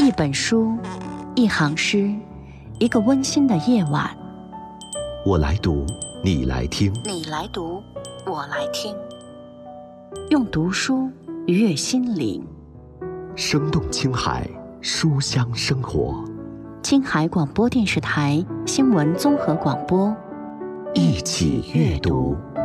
一本书，一行诗，一个温馨的夜晚。 我来读，你来听。 你来读，我来听。用读书愉悦心灵。 生动青海，书香生活。 青海广播电视台新闻综合广播， 一起阅读。